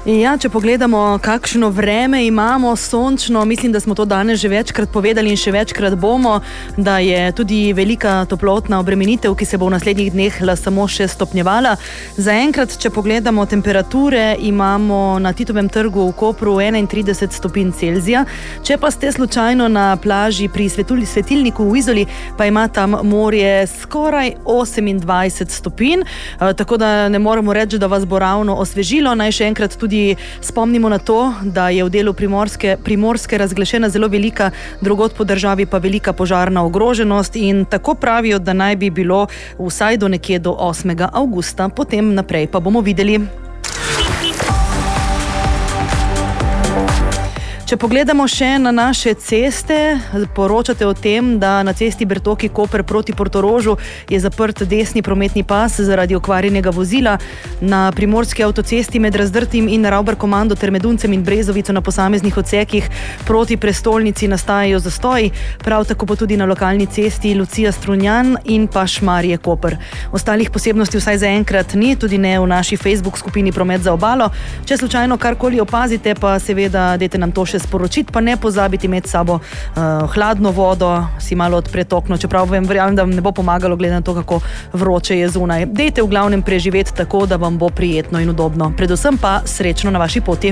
Ja, če pogledamo, kakšno vreme imamo, sončno, mislim, da smo to danes že večkrat povedali in še večkrat bomo, da je tudi velika toplotna obremenitev, ki se bo v naslednjih dneh samo še stopnjevala. Zaenkrat, če pogledamo temperature, imamo na Titovem trgu v Kopru 31 stopinj Celzija. Če pa ste slučajno na plaži pri Svetilniku v Izoli, pa ima tam morje skoraj 28 stopinj, tako da ne moremo reči, da vas bo ravno osvežilo. Naj še enkrat tudi spomnimo na to, da je v delu Primorske razglašena zelo velika, drugod po državi pa velika požarna ogroženost in tako pravijo, da naj bi bilo vsaj do nekje do 8. avgusta, potem naprej pa bomo videli. Če pogledamo še na naše ceste, poročate o tem, da na cesti Bertoki Koper proti Portorožu je zaprt desni prometni pas zaradi okvarjenega vozila. Na primorski avtocesti med Razdrtim in Ravbar-Komando ter med Uncem in Brezovico na posameznih odsekih proti prestolnici nastajajo zastoji, prav tako pa tudi na lokalni cesti Lucija-Strunjan in pa Šmarje-Koper. Ostalih posebnosti vsaj zaenkrat ni, tudi ne v naši Facebook skupini Promet za obalo. Če slučajno karkoli opazite, pa seveda dajte nam to še sporočiti, pa ne pozabiti imeti sabo hladno vodo, si malo odpreti okno, čeprav verjamem, da vam ne bo pomagalo glede na to, kako vroče je zunaj. Dejte v glavnem preživeti tako, da vam bo prijetno in udobno. Predvsem pa srečno na vaši poti.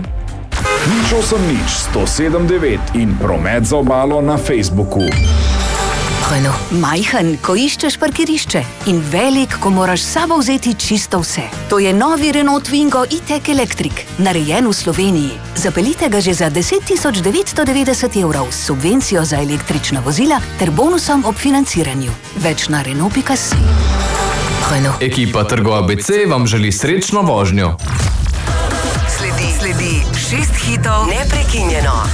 8-107-9 in Promet za obalo na Facebooku. Majhen, ko iščeš parkirišče in velik, ko moraš s sabo vzeti čisto vse. To je novi Renault Twingo E-Tech Electric, narejen v Sloveniji. Zapeljite ga že za 10.990 € s subvencijo za električna vozila ter bonusom ob financiranju. Več na Renault.si. Ekipa Trgo ABC vam želi srečno vožnjo. Sledi 6 hitov neprekinjeno.